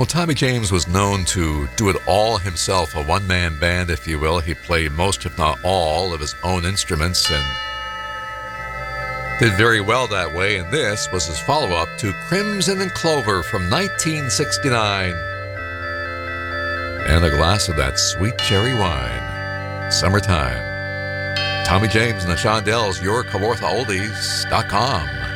Well, Tommy James was known to do it all himself, a one-man band, if you will. He played most, if not all, of his own instruments and did very well that way. And this was his follow-up to Crimson and Clover from 1969. And a glass of that sweet cherry wine. Summertime. Tommy James and the Shondells, yourkawarthaoldies.com.